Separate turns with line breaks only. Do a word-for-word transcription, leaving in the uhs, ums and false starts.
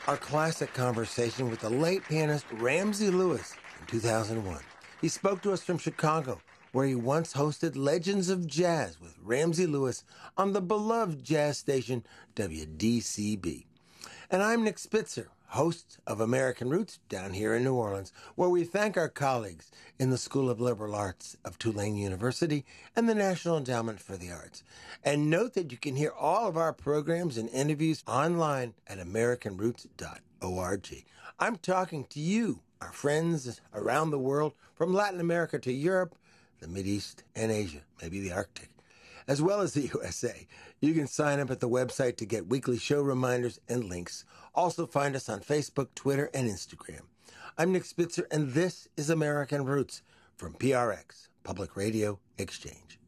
our classic conversation with the late pianist Ramsey Lewis in two thousand one. He spoke to us from Chicago, where he once hosted Legends of Jazz with Ramsey Lewis on the beloved jazz station W D C B. And I'm Nick Spitzer, host of American Roots down here in New Orleans, where we thank our colleagues in the School of Liberal Arts of Tulane University and the National Endowment for the Arts. And note that you can hear all of our programs and interviews online at american roots dot org. I'm talking to you, our friends around the world, from Latin America to Europe, the Mideast, and Asia, maybe the Arctic, as well as the U S A. You can sign up at the website to get weekly show reminders and links. Also find us on Facebook, Twitter, and Instagram. I'm Nick Spitzer, and this is American Roots from P R X, Public Radio Exchange.